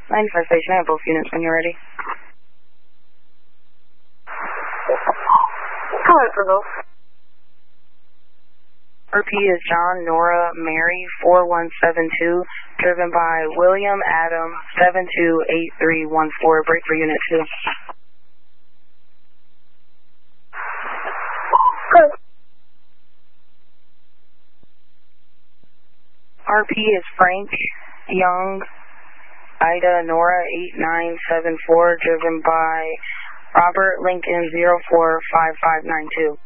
95 station, I have both units when you're ready. Come in for both. RP is John, Nora, Mary, 4172, driven by William, Adam, 728314, break for unit 2. Good. RP is Frank, Young, Ida, Nora, 8974, driven by Robert, Lincoln, 045592.